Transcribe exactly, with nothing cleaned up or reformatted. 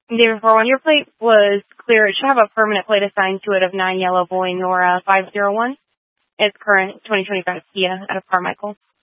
Day before, when your plate was clear, it should have a permanent plate assigned to it of nine Yellow Boy Nora five zero one. It's current twenty twenty-five Kia out of Carmichael.